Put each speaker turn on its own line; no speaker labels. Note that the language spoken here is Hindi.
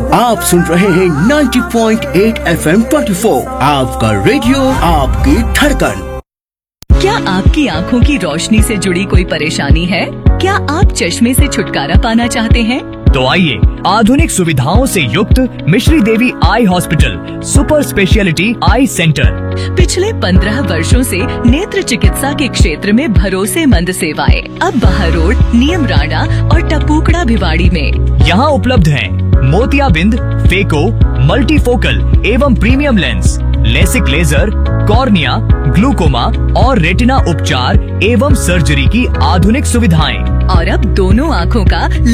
आप सुन रहे हैं 90.8 FM 24, आपका रेडियो, आपकी धड़कन।
क्या आपकी आँखों की रोशनी से जुड़ी कोई परेशानी है? क्या आप चश्मे से छुटकारा पाना चाहते हैं?
तो आइए आधुनिक सुविधाओं से युक्त मिश्री देवी आई हॉस्पिटल सुपर स्पेशलिटी आई सेंटर।
पिछले 15 वर्षों से नेत्र चिकित्सा के क्षेत्र में भरोसेमंद सेवाएं अब बाहर रोड, नियम राणा और टपूकड़ा भिवाड़ी में।
यहाँ उपलब्ध हैं मोतियाबिंद, फेको, मल्टीफोकल एवं premium lens, LASIK laser, cornea, glaucoma और रेटिना उपचार एवं सर्जरी की आधुनिक सुविधाएं।
और अब दोनों आँखों का